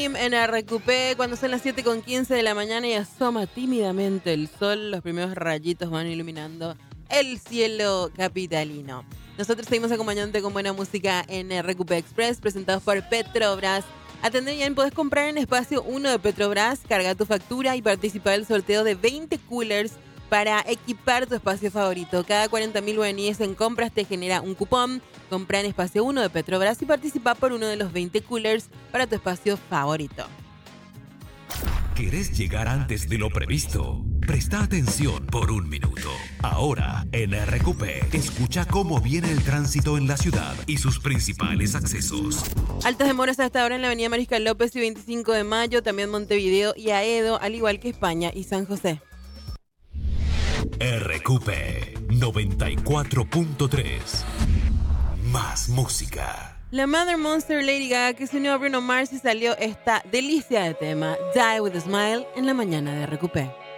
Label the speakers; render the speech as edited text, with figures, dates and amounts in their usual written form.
Speaker 1: En RQP, cuando son las 7:15 de la mañana y asoma tímidamente el sol, los primeros rayitos van iluminando el cielo capitalino. Nosotros seguimos acompañándote con buena música en RQP Express, presentados por Petrobras. Atendé bien, podés comprar en Espacio 1 de Petrobras, carga tu factura y participar del sorteo de 20 coolers para equipar tu espacio favorito. Cada 40.000 guaraníes en compras te genera un cupón. Compra en Espacio 1 de Petrobras y participa por uno de los 20 coolers para tu espacio favorito.
Speaker 2: ¿Querés llegar antes de lo previsto? Presta atención por un minuto. Ahora, en RQP, escucha cómo viene el tránsito en la ciudad y sus principales accesos.
Speaker 1: Altas demoras hasta ahora en la avenida Mariscal López y 25 de Mayo, también Montevideo y Aedo, al igual que España y San José.
Speaker 2: RQP 94.3. Más música.
Speaker 1: La Mother Monster Lady Gaga, que se unió a Bruno Mars y salió esta delicia de tema, Die With A Smile, en la mañana de RQP.